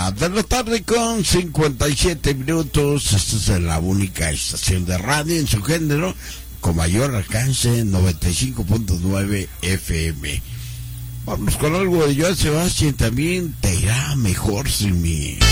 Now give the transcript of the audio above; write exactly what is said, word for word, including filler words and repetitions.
una de la tarde con cincuenta y siete minutos. Esta es la única estación de radio en su género con mayor alcance, noventa y cinco punto nueve F M. Vamos con algo de Joan Sebastián también. Te irá mejor sin mí.